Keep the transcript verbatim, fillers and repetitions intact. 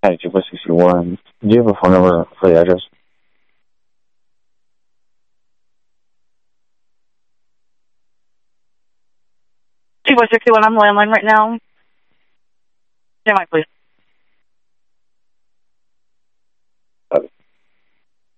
Hi, two four six one. Do you have a phone number for the address? two four six one, I'm landline right now. Yeah, Mike, please.